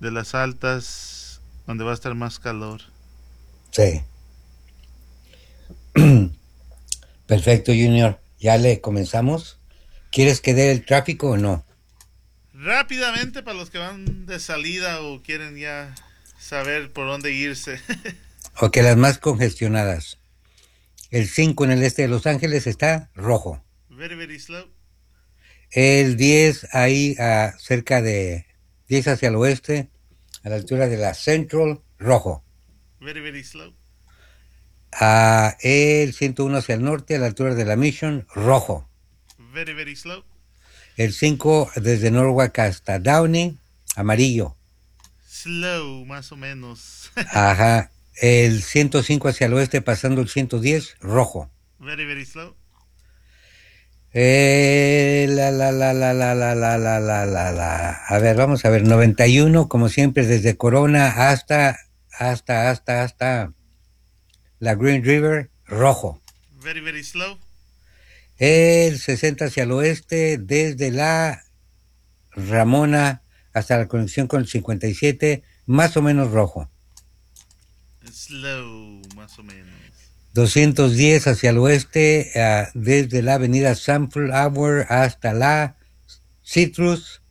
de las altas, donde va a estar más calor. Sí. Perfecto, Junior. ¿Ya le comenzamos? ¿Quieres que dé el tráfico o no? Rápidamente para los que van de salida o quieren ya saber por dónde irse. Ok, las más congestionadas. El 5 en el este de Los Ángeles está rojo. Very, very slow. El 10 ahí cerca de 10 hacia el oeste, a la altura de la Central, rojo. Very, very slow. El 101 hacia el norte, a la altura de la Mission, rojo. Very, very slow. El 5 desde Norwalk hasta Downey, amarillo. Slow, más o menos. Ajá. El 105 hacia el oeste, pasando el 110, rojo. Very, very slow. A ver, vamos a ver. 91, como siempre, desde Corona hasta la Green River, rojo. Very, very slow. El 60 hacia el oeste, desde la Ramona hasta la conexión con el 57, más o menos rojo. Slow, más o menos. 210 hacia el oeste, desde la avenida Sunflower hasta la Citrus,